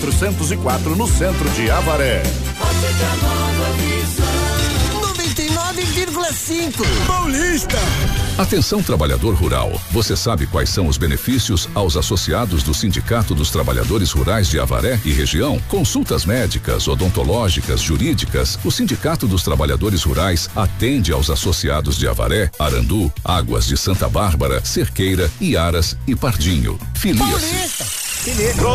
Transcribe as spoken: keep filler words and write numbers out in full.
quatrocentos e quatro no centro de Avaré. noventa e nove vírgula cinco Paulista. Atenção, trabalhador rural. Você sabe quais são os benefícios aos associados do Sindicato dos Trabalhadores Rurais de Avaré e região? Consultas médicas, odontológicas, jurídicas. O Sindicato dos Trabalhadores Rurais atende aos associados de Avaré, Arandu, Águas de Santa Bárbara, Cerqueira, Iaras e Pardinho. Filia-se.